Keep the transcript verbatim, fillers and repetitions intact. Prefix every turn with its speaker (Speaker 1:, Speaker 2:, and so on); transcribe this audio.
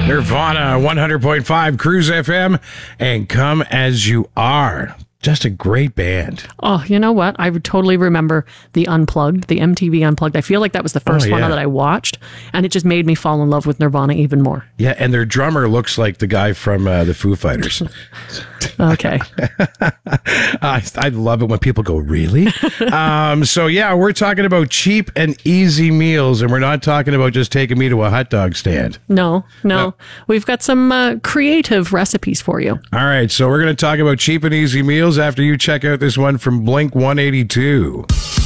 Speaker 1: Nirvana, one hundred point five Cruise F M, and Come As You Are. Just a great band.
Speaker 2: Oh, you know what? I would totally remember the Unplugged, the M T V Unplugged. I feel like that was the first
Speaker 1: Oh,
Speaker 2: one
Speaker 1: yeah.
Speaker 2: that I watched, and it just made me fall in love with Nirvana even more.
Speaker 1: Yeah, and their drummer looks like the guy from uh, the Foo Fighters.
Speaker 2: Okay.
Speaker 1: I, I love it when people go, really? um, so, yeah, we're talking about cheap and easy meals, and we're not talking about just taking me to a hot dog stand.
Speaker 2: No, no.
Speaker 1: No.
Speaker 2: We've got some uh, creative recipes for you.
Speaker 1: All right, so we're going to talk about cheap and easy meals after you check out this one from Blink one eighty-two.